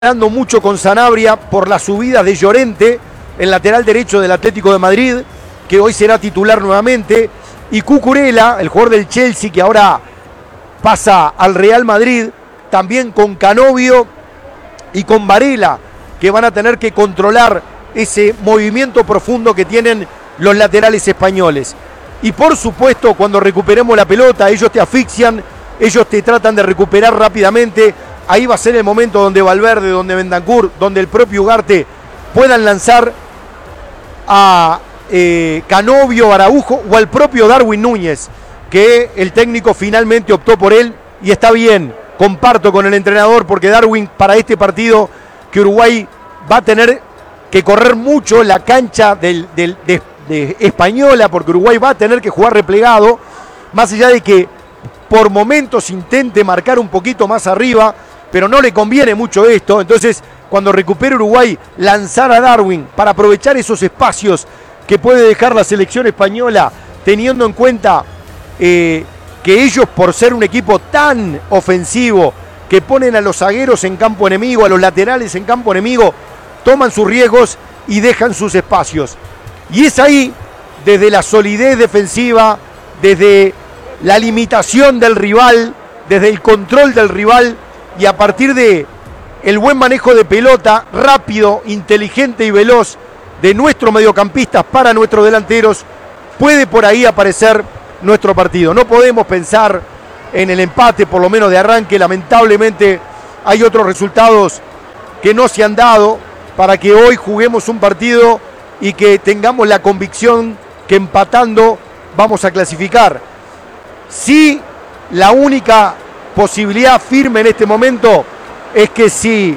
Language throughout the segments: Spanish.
Hablando mucho con Sanabria por las subidas de Llorente, el lateral derecho del Atlético de Madrid, que hoy será titular nuevamente, y Cucurella, el jugador del Chelsea, que ahora pasa al Real Madrid, también con Canovio y con Varela, que van a tener que controlar ese movimiento profundo que tienen los laterales españoles. Y por supuesto, cuando recuperemos la pelota, ellos te asfixian, ellos te tratan de recuperar rápidamente. Ahí va a ser el momento donde Valverde, donde Bentancur, donde el propio Ugarte puedan lanzar a Canovio, Araujo o al propio Darwin Núñez, que el técnico finalmente optó por él y está bien. Comparto con el entrenador porque Darwin, para este partido que Uruguay va a tener que correr mucho la cancha de Española, porque Uruguay va a tener que jugar replegado, más allá de que por momentos intente marcar un poquito más arriba, pero no le conviene mucho esto. Entonces, cuando recupere Uruguay, lanzar a Darwin para aprovechar esos espacios que puede dejar la selección española, teniendo en cuenta que ellos, por ser un equipo tan ofensivo, que ponen a los zagueros en campo enemigo, a los laterales en campo enemigo, toman sus riesgos y dejan sus espacios. Y es ahí, desde la solidez defensiva, desde la limitación del rival, desde el control del rival, y a partir de el buen manejo de pelota, rápido, inteligente y veloz de nuestros mediocampistas para nuestros delanteros, puede por ahí aparecer nuestro partido. No podemos pensar en el empate, por lo menos de arranque. Lamentablemente hay otros resultados que no se han dado para que hoy juguemos un partido y que tengamos la convicción que empatando vamos a clasificar. Sí, la única posibilidad firme en este momento es que si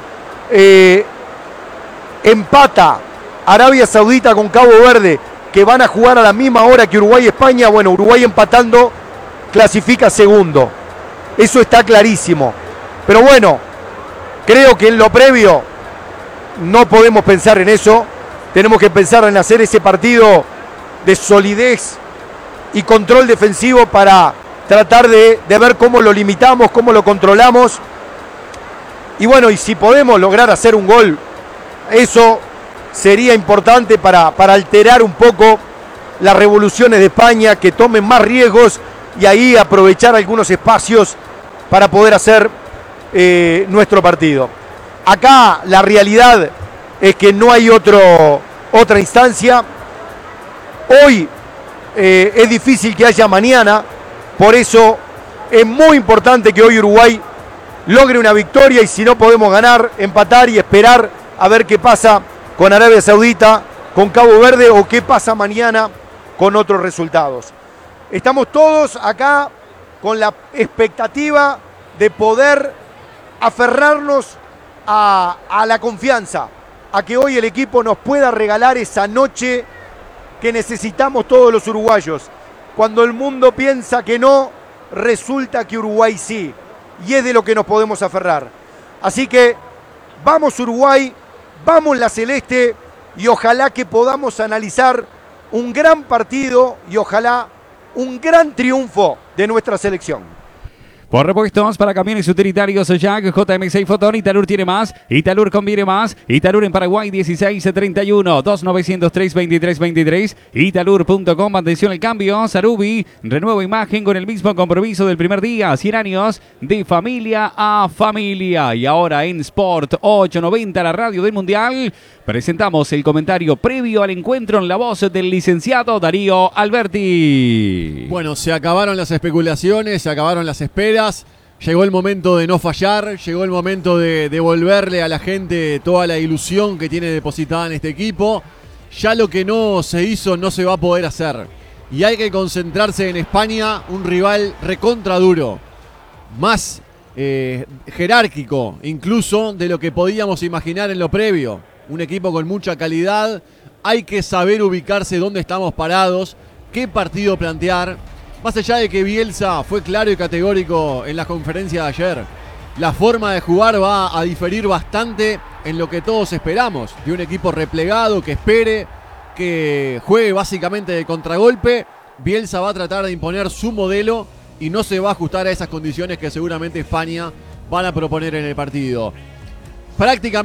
empata Arabia Saudita con Cabo Verde, que van a jugar a la misma hora que Uruguay y España, bueno, Uruguay empatando clasifica segundo. Eso está clarísimo. Pero bueno, creo que en lo previo no podemos pensar en eso. Tenemos que pensar en hacer ese partido de solidez y control defensivo para tratar de ver cómo lo limitamos, cómo lo controlamos. Y bueno, y si podemos lograr hacer un gol, eso sería importante para alterar un poco las revoluciones de España, que tomen más riesgos y ahí aprovechar algunos espacios para poder hacer nuestro partido. Acá la realidad es que no hay otra instancia. Hoy es difícil que haya mañana. Por eso es muy importante que hoy Uruguay logre una victoria, y si no podemos ganar, empatar y esperar a ver qué pasa con Arabia Saudita, con Cabo Verde, o qué pasa mañana con otros resultados. Estamos todos acá con la expectativa de poder aferrarnos a la confianza, a que hoy el equipo nos pueda regalar esa noche que necesitamos todos los uruguayos. Cuando el mundo piensa que no, resulta que Uruguay sí. Y es de lo que nos podemos aferrar. Así que vamos Uruguay, vamos la Celeste, y ojalá que podamos analizar un gran partido y ojalá un gran triunfo de nuestra selección. Por repuestos para camiones utilitarios Jack, JM6 Fotón, Italur tiene más, Italur conviene más, Italur en Paraguay 1631, 2903-2323, Italur.com, atención al cambio, Sarubi, renueva imagen con el mismo compromiso del primer día, 100 años de familia a familia. Y ahora en Sport 890, la radio del Mundial, presentamos el comentario previo al encuentro en la voz del licenciado Darío Alberti. Bueno, se acabaron las especulaciones, se acabaron las esperas. Llegó el momento de no fallar, llegó el momento de devolverle a la gente toda la ilusión que tiene depositada en este equipo. Ya lo que no se hizo no se va a poder hacer. Y hay que concentrarse en España, un rival recontra duro. Más jerárquico incluso de lo que podíamos imaginar en lo previo. Un equipo con mucha calidad. Hay que saber ubicarse dónde estamos parados, qué partido plantear. Más allá de que Bielsa fue claro y categórico en la conferencia de ayer, la forma de jugar va a diferir bastante en lo que todos esperamos. De un equipo replegado, que espere, que juegue básicamente de contragolpe. Bielsa va a tratar de imponer su modelo y no se va a ajustar a esas condiciones que seguramente España van a proponer en el partido. prácticamente